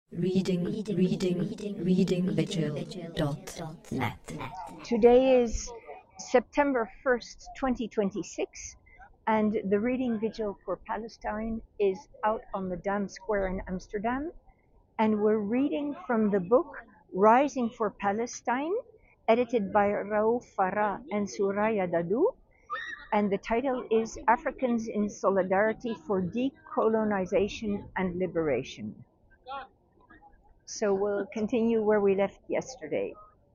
readingvigil.net. Today is September 1st, 2026, and the Reading Vigil for Palestine is out on the Dam Square in Amsterdam, and we're reading from the book Rising for Palestine, edited by Raouf Farah and Suraya Dadou, and the title is Africans in Solidarity for Decolonization and Liberation. So we'll continue where we left yesterday.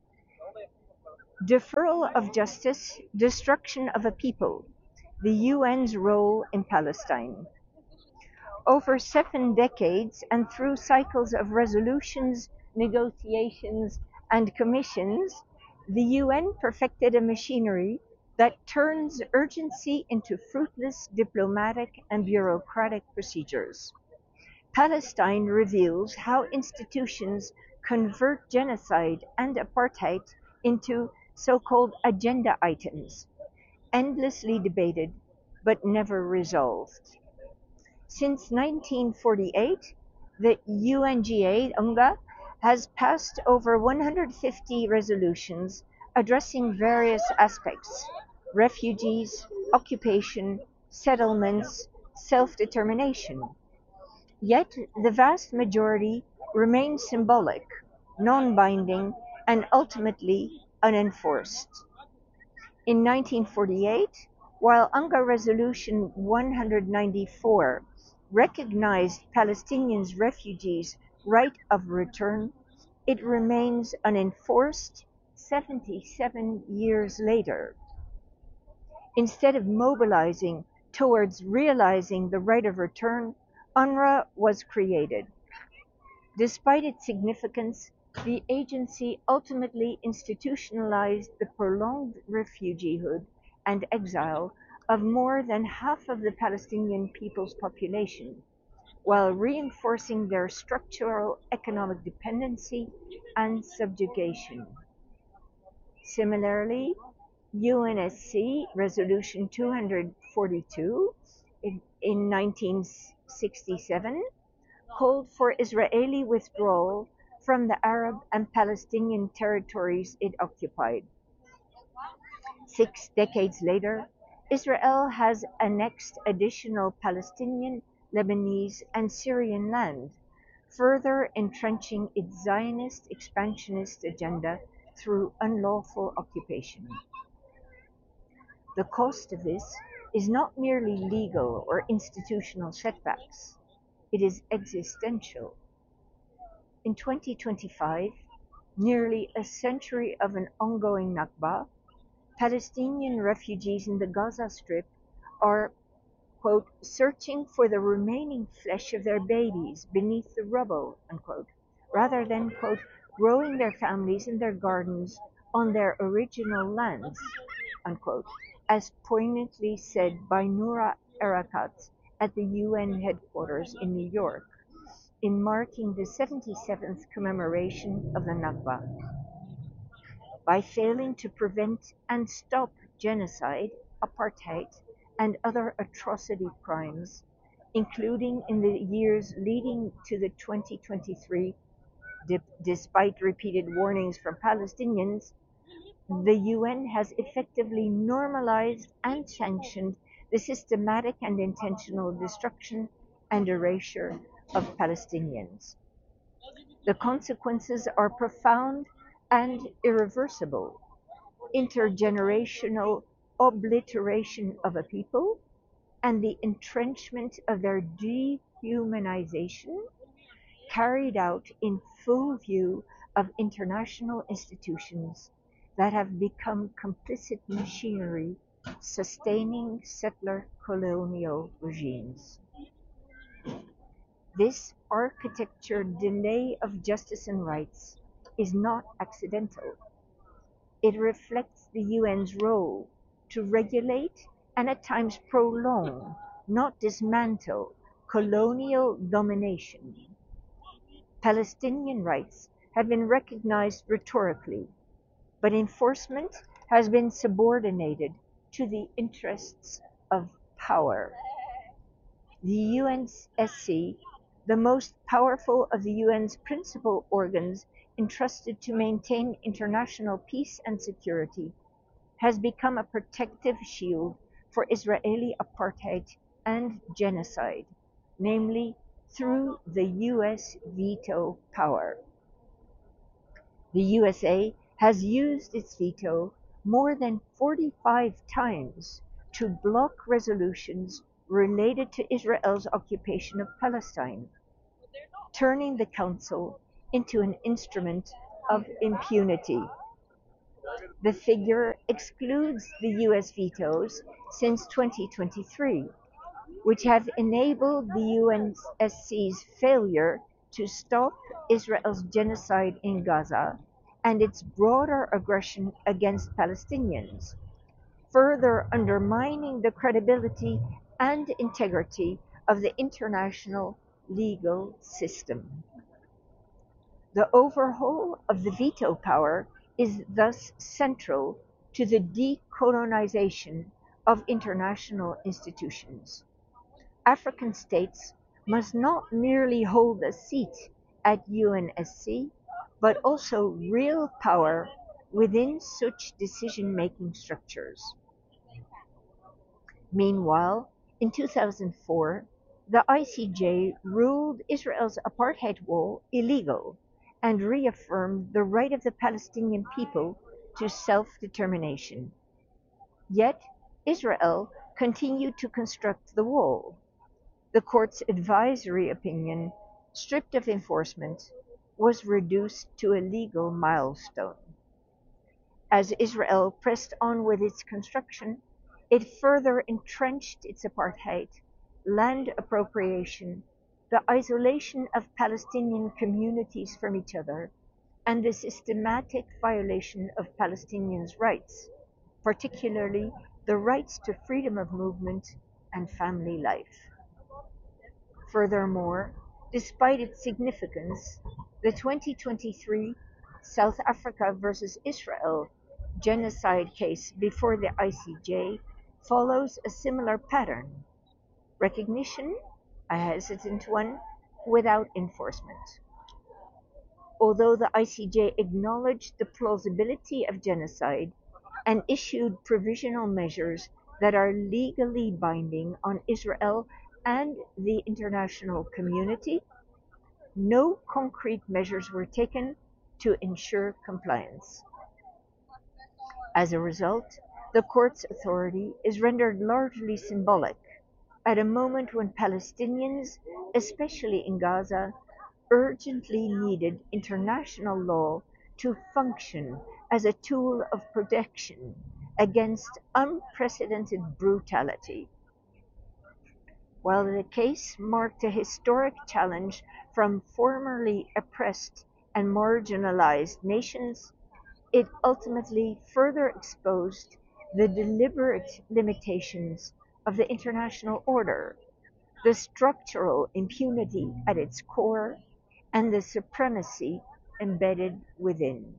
Deferral of justice, destruction of a people, the UN's role in Palestine. Over 7 decades and through cycles of resolutions, negotiations, and commissions, the UN perfected a machinery that turns urgency into fruitless diplomatic and bureaucratic procedures. Palestine reveals how institutions convert genocide and apartheid into so-called agenda items, endlessly debated but never resolved. Since 1948, the UNGA has passed over 150 resolutions addressing various aspects: refugees, occupation, settlements, self-determination. Yet the vast majority remain symbolic, non-binding, and ultimately unenforced. In 1948, while UNGA Resolution 194 recognized Palestinians' refugees' right of return, it remains unenforced 77 years later. Instead of mobilizing towards realizing the right of return, UNRWA was created. Despite its significance, the agency ultimately institutionalized the prolonged refugeehood and exile of more than half of the Palestinian people's population, while reinforcing their structural economic dependency and subjugation. Similarly, UNSC Resolution 242 in 1967 called for Israeli withdrawal from the Arab and Palestinian territories it occupied. 6 decades later, Israel has annexed additional Palestinian, Lebanese, and Syrian land, further entrenching its Zionist expansionist agenda through unlawful occupation. The cost of this is not merely legal or institutional setbacks. It is existential. In 2025, nearly a century of an ongoing Nakba, Palestinian refugees in the Gaza Strip are, quote, searching for the remaining flesh of their babies beneath the rubble, unquote, rather than, quote, growing their families in their gardens on their original lands, unquote, as poignantly said by Noura Erakat at the UN headquarters in New York, in marking the 77th commemoration of the Nakba. By failing to prevent and stop genocide, apartheid, and other atrocity crimes, including in the years leading to the 2023, despite repeated warnings from Palestinians, the UN has effectively normalized and sanctioned the systematic and intentional destruction and erasure of Palestinians. The consequences are profound and irreversible: intergenerational obliteration of a people and the entrenchment of their dehumanization, carried out in full view of international institutions that have become complicit machinery sustaining settler colonial regimes. This architecture delay of justice and rights is not accidental. It reflects the UN's role to regulate and at times prolong, not dismantle, colonial domination. Palestinian rights have been recognized rhetorically, but enforcement has been subordinated to the interests of power. The UNSC, the most powerful of the UN's principal organs entrusted to maintain international peace and security, has become a protective shield for Israeli apartheid and genocide, namely through the US veto power. The USA has used its veto more than 45 times to block resolutions related to Israel's occupation of Palestine, turning the Council into an instrument of impunity. The figure excludes the US vetoes since 2023, which have enabled the UNSC's failure to stop Israel's genocide in Gaza and its broader aggression against Palestinians, further undermining the credibility and integrity of the international legal system. The overhaul of the veto power is thus central to the decolonization of international institutions. African states must not merely hold a seat at UNSC, but also real power within such decision-making structures. Meanwhile, in 2004, the ICJ ruled Israel's apartheid wall illegal and reaffirmed the right of the Palestinian people to self-determination. Yet, Israel continued to construct the wall. The court's advisory opinion, stripped of enforcement, was reduced to a legal milestone. As Israel pressed on with its construction, it further entrenched its apartheid, land appropriation, the isolation of Palestinian communities from each other, and the systematic violation of Palestinians' rights, particularly the rights to freedom of movement and family life. Furthermore, despite its significance, the 2023 South Africa versus Israel genocide case before the ICJ follows a similar pattern: recognition, a hesitant one, without enforcement. Although the ICJ acknowledged the plausibility of genocide and issued provisional measures that are legally binding on Israel and the international community, no concrete measures were taken to ensure compliance. As a result, the court's authority is rendered largely symbolic at a moment when Palestinians, especially in Gaza, urgently needed international law to function as a tool of protection against unprecedented brutality. While the case marked a historic challenge from formerly oppressed and marginalized nations, it ultimately further exposed the deliberate limitations of the international order, the structural impunity at its core, and the supremacy embedded within.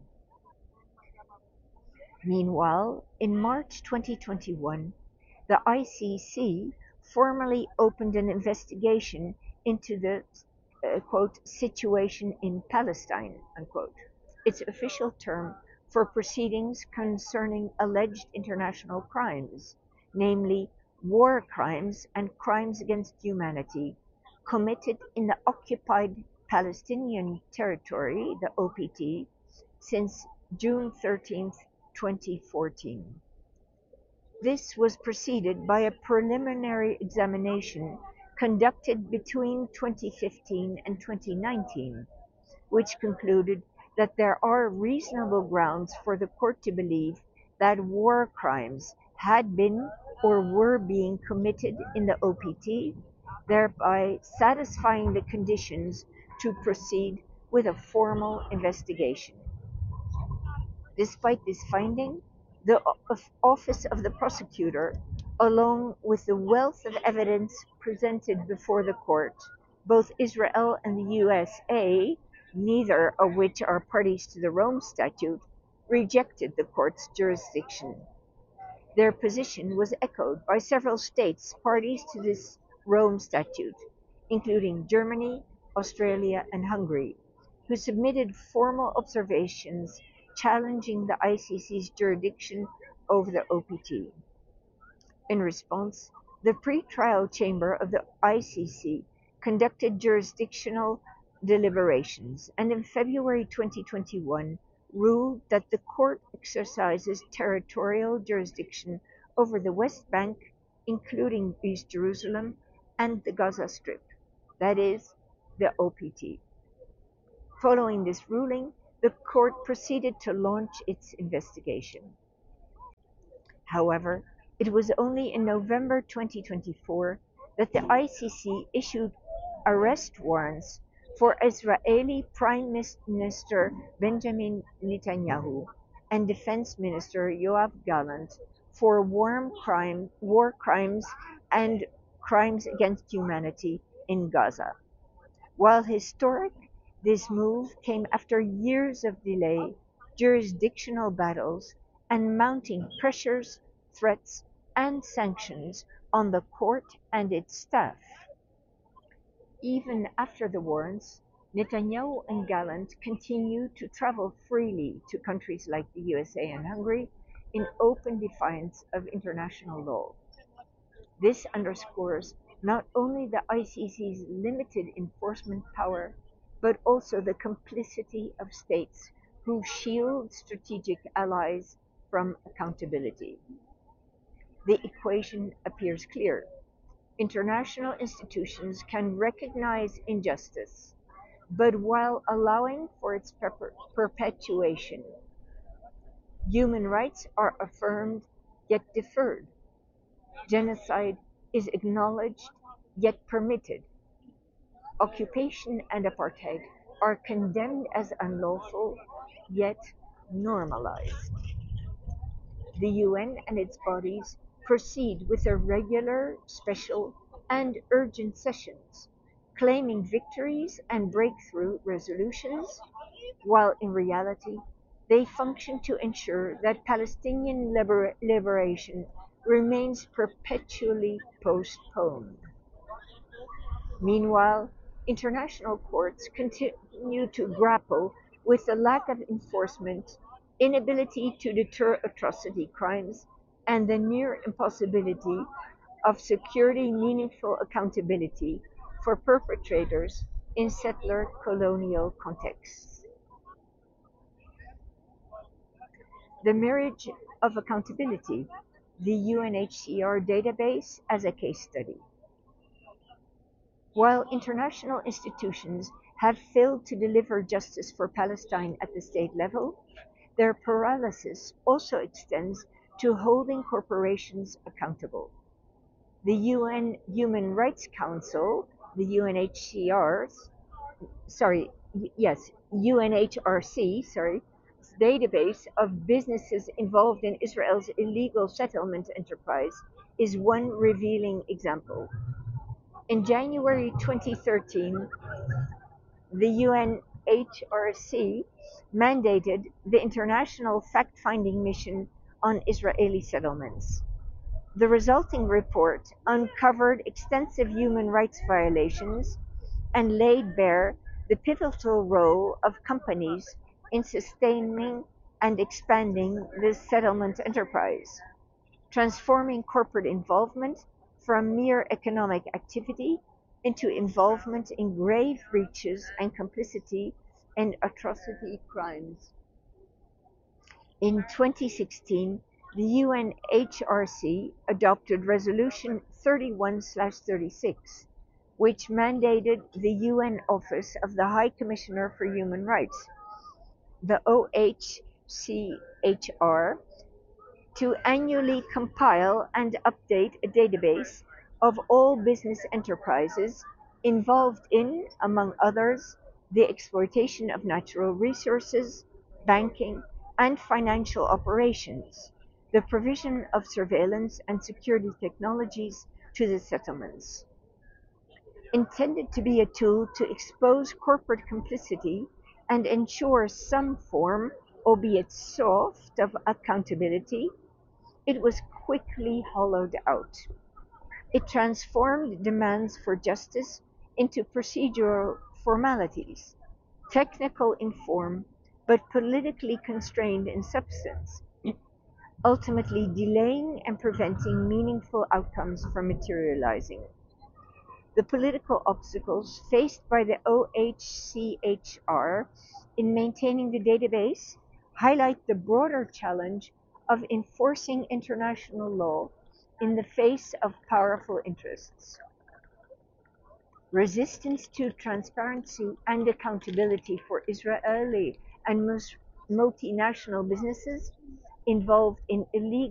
Meanwhile, in March 2021, the ICC formally opened an investigation into the "situation in Palestine," its official term for proceedings concerning alleged international crimes, namely war crimes and crimes against humanity, committed in the occupied Palestinian territory, the OPT, since June 13, 2014. This was preceded by a preliminary examination conducted between 2015 and 2019, which concluded that there are reasonable grounds for the court to believe that war crimes had been or were being committed in the OPT, thereby satisfying the conditions to proceed with a formal investigation. Despite this finding, the Office of the Prosecutor, along with the wealth of evidence presented before the court, both Israel and the USA, neither of which are parties to the Rome Statute, rejected the court's jurisdiction. Their position was echoed by several states parties to this Rome Statute, including Germany, Australia, and Hungary, who submitted formal observations challenging the ICC's jurisdiction over the OPT. In response, the pre-trial chamber of the ICC conducted jurisdictional deliberations and in February 2021 ruled that the court exercises territorial jurisdiction over the West Bank, including East Jerusalem, and the Gaza Strip, that is, the OPT. Following this ruling, the court proceeded to launch its investigation. However, it was only in November 2024 that the ICC issued arrest warrants for Israeli Prime Minister Benjamin Netanyahu and Defense Minister Yoav Gallant for war crimes and crimes against humanity in Gaza. While historic, this move came after years of delay, jurisdictional battles, and mounting pressures, threats, and sanctions on the court and its staff. Even after the warrants, Netanyahu and Gallant continue to travel freely to countries like the USA and Hungary in open defiance of international law. This underscores not only the ICC's limited enforcement power, but also the complicity of states who shield strategic allies from accountability. The equation appears clear. International institutions can recognize injustice, but while allowing for its perpetuation, human rights are affirmed yet deferred. Genocide is acknowledged yet permitted. Occupation and apartheid are condemned as unlawful yet normalized. The UN and its bodies proceed with their regular, special, and urgent sessions, claiming victories and breakthrough resolutions, while in reality they function to ensure that Palestinian liberation remains perpetually postponed. Meanwhile, international courts continue to grapple with the lack of enforcement, inability to deter atrocity crimes, and the near impossibility of securing meaningful accountability for perpetrators in settler colonial contexts. The marriage of accountability, the UNHCR database as a case study. While international institutions have failed to deliver justice for Palestine at the state level, their paralysis also extends to holding corporations accountable. The UN Human Rights Council, the UNHRC, database of businesses involved in Israel's illegal settlement enterprise is one revealing example. In January 2013, the UNHRC mandated the International Fact-Finding Mission on Israeli Settlements. The resulting report uncovered extensive human rights violations and laid bare the pivotal role of companies in sustaining and expanding the settlement enterprise, transforming corporate involvement from mere economic activity into involvement in grave breaches and complicity in atrocity crimes. In 2016, the UNHRC adopted Resolution 31/36, which mandated the UN Office of the High Commissioner for Human Rights, the OHCHR, to annually compile and update a database of all business enterprises involved in, among others, the exploitation of natural resources, banking and financial operations, the provision of surveillance and security technologies to the settlements. Intended to be a tool to expose corporate complicity and ensure some form, albeit soft, of accountability, it was quickly hollowed out. It transformed demands for justice into procedural formalities, technical in form, but politically constrained in substance, ultimately delaying and preventing meaningful outcomes from materializing. The political obstacles faced by the OHCHR in maintaining the database highlight the broader challenge of enforcing international law in the face of powerful interests. Resistance to transparency and accountability for Israeli and multinational businesses involved in illegal